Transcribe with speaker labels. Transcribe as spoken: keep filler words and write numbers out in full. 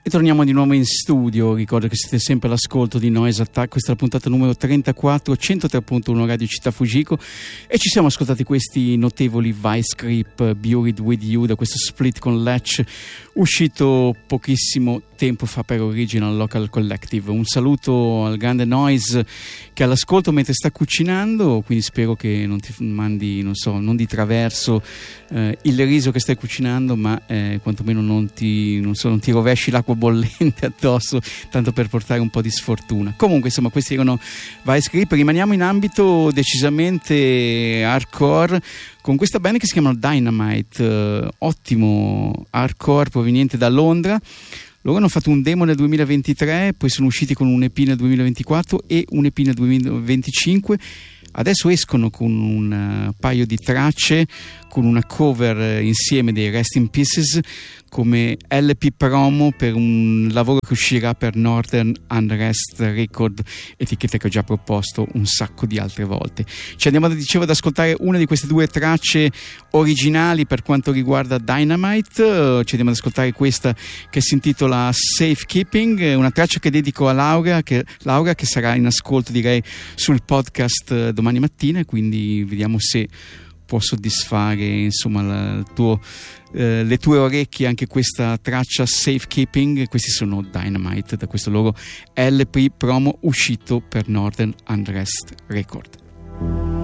Speaker 1: E torniamo di nuovo in studio. Ricordo che siete sempre all'ascolto di Noise Attack. Questa è la puntata numero trentaquattro, centotré punto uno Radio Città Fujiko, e ci siamo ascoltati questi notevoli Vice Grip, Buried With You, da questo split con Latch uscito pochissimo tempo fa per Original Local Collective. Un saluto al grande Noise che è all'ascolto mentre sta cucinando, quindi spero che non ti mandi, non so, non di traverso eh, il riso che stai cucinando, ma eh, quantomeno non ti, non so, non ti rovesci l'acqua bollente addosso, tanto per portare un po' di sfortuna. Comunque, insomma, questi erano Vice Grip. Rimaniamo in ambito decisamente hardcore con questa band che si chiama Dynamite, eh, ottimo hardcore proveniente da Londra. Loro hanno fatto un demo nel duemilaventitré, poi sono usciti con un E P nel duemilaventiquattro e un E P nel duemilaventicinque. Adesso escono con un uh, paio di tracce, con una cover uh, insieme dei Rest in Pieces come L P promo per un lavoro che uscirà per Northern Unrest Record, etichetta che ho già proposto un sacco di altre volte. Ci andiamo, dicevo, ad ascoltare una di queste due tracce originali per quanto riguarda Dynamite. Uh, ci andiamo ad ascoltare questa che si intitola Safekeeping, una traccia che dedico a Laura che, Laura, che sarà in ascolto, direi, sul podcast uh, domani mattina, e quindi vediamo se può soddisfare, insomma, la, il tuo, eh, le tue orecchie anche questa traccia Safekeeping. Questi sono Dynamite da questo loro L P promo uscito per Northern Unrest Record.